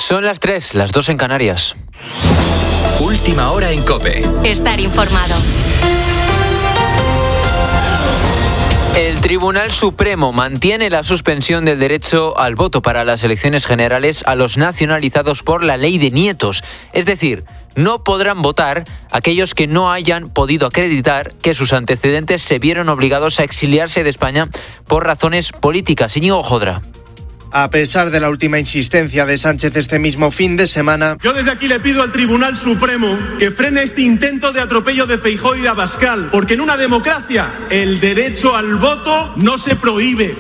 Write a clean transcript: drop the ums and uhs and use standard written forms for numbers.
Son las 3, las 2 en Canarias. Última hora en COPE. Estar informado. El Tribunal Supremo mantiene la suspensión del derecho al voto para las elecciones generales a los nacionalizados por la ley de nietos. Es decir, no podrán votar aquellos que no hayan podido acreditar que sus antecedentes se vieron obligados a exiliarse de España por razones políticas. Íñigo Jodra. A pesar de la última insistencia de Sánchez este mismo fin de semana, yo desde aquí le pido al Tribunal Supremo que frene este intento de atropello de Feijóo y de Abascal, porque en una democracia el derecho al voto no se prohíbe.